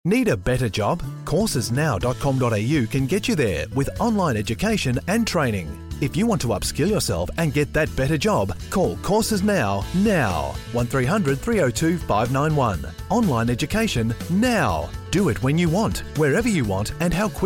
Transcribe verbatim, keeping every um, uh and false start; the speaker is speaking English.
Need a better job? courses now dot com dot a u can get you there with online education and training. If you want to upskill yourself and get that better job, call Courses Now, now. one three hundred three oh two five nine one. Online education now. Do it when you want, wherever you want, and how quick